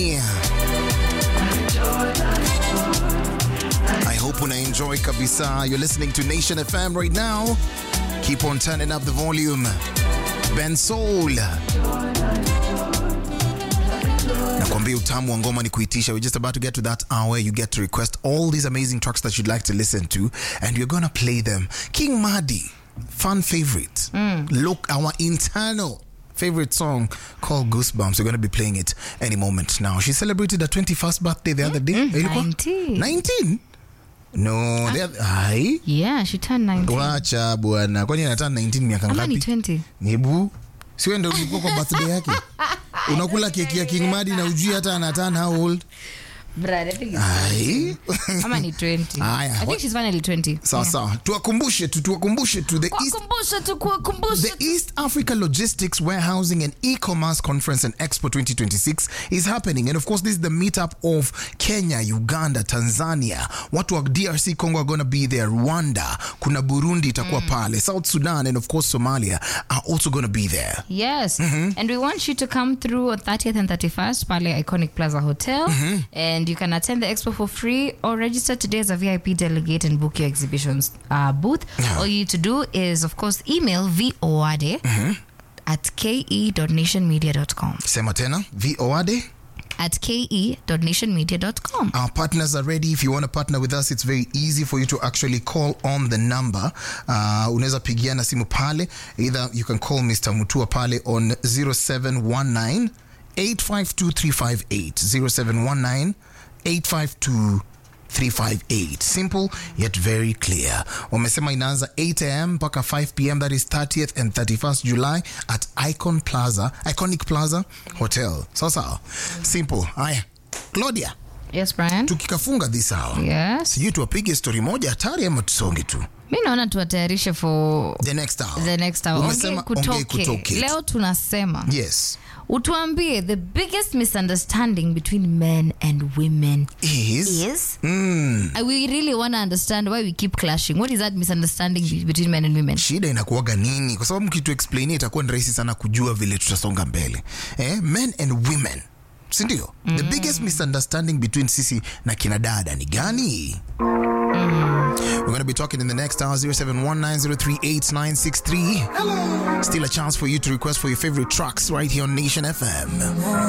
I hope una enjoy kabisa. You're listening to Nation FM right now. Keep on turning up the volume. Ben Soul. Nakwambia utamu wa ngoma ni kuitisha. We're just about to get to that hour. You get to request all these amazing tracks that you'd like to listen to, and we're gonna play them. King Madi, fan favorite. Look, our internal favorite song called Goosebumps. We're going to be playing it any moment now. She celebrated her 21st birthday the other day. 19. 19? No, Yeah, she turned 19. Wacha bwana. Kwani ana turn 19 miaka ngapi? Ama ni 20. Nebu. Siwe ndio ulikuwa kwa birthday yake. Unakula keki ya King Madi na ujui hata ana turn how old? Brad, I think it's Ama ni 20. I think she's finally 20. Sawa. Tuwakumbushe to the East Africa Logistics, Warehousing and E-Commerce Conference and Expo 2026 is happening. And of course, this is the meetup of Kenya, Uganda, Tanzania. Watu wa DRC Congo are going to be there. Rwanda, kuna Burundi itakuwa pale. South Sudan and of course Somalia are also going to be there. Yes. And we want you to come through on 30th and 31st Pale Iconic Plaza Hotel. And you can attend the expo for free or register today as a VIP delegate and book your exhibitions booth. All you need to do is, of course, email voade at ke.nationmedia.com. Sema tena, voade at ke.nationmedia.com. Our partners are ready. If you want to partner with us, it's very easy for you to actually call on the number. Unaweza pigiana simu pale. Either you can call Mr. Mutua pale on 0719 852-358 0719-852-358. Simple yet very clear. Wamesema inaanza 8 a.m. mpaka 5 p.m. That is 30th and 31st July at Iconic Plaza Hotel. Sawa. Simple. Haya. Claudia. Yes, Brian. Tukikafunga this hour. Yes. Sijui tuwapige story moja hatari ama tusonge tu. Mimi naona tuwatayarishe for the next hour. Umesema ongea kutoke. Leo tunasema. Yes. Utuambie the biggest misunderstanding between men and women is? We really want to understand why we keep clashing. What is that misunderstanding between men and women? Shida inakuwaga nini? Kwa sababu mkitu explain itakuwa ni rahisi sana kujua vile tutasonga mbele. Men and women. Sindio? The biggest misunderstanding between sisi na kina dada ni gani? We're going to be talking in the next hour. 0719038963. Hello. Still a chance for you to request for your favorite tracks right here on Nation FM.